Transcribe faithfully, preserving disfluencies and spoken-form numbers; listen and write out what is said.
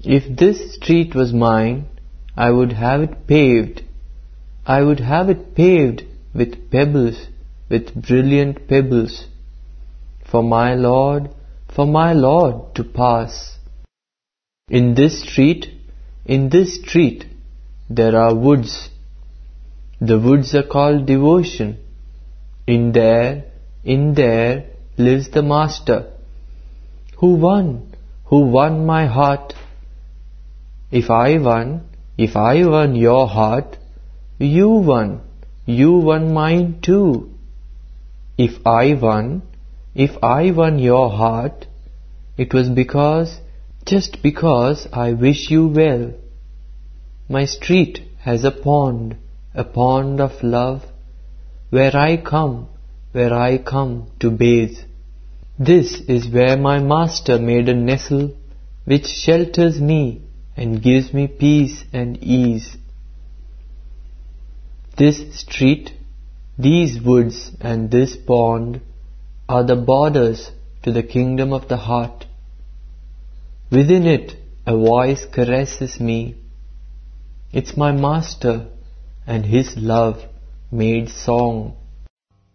If this street was mine, I would have it paved. I would have it paved with pebbles, with brilliant pebbles, for my Lord, for my Lord to pass. In this street, in this street, there are woods. The woods are called devotion. In there, in there lives the Master. Who won, who won my heart? If I won, if I won your heart, you won, you won mine too. If I won, if I won your heart, it was because, just because I wish you well. My street has a pond, a pond of love, where I come, where I come to bathe. This is where my Master made a nestle, which shelters me and gives me peace and ease. This street, these woods and this pond are the borders to the kingdom of the heart. Within it a voice caresses me. It's my Master and His love made song.